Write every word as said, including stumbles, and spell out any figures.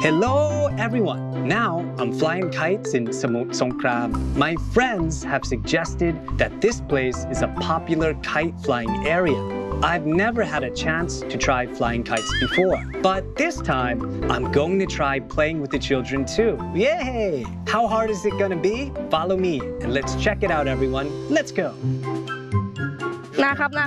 Hello everyone! Now I'm flying kites in Samut Songkram. My friends have suggested that this place is a popular kite flying area. I've never had a chance to try flying kites before, but this time I'm going to try playing with the children too. Yay! How hard is it gonna be? Follow me and let's check it out everyone. Let's go! นะครับ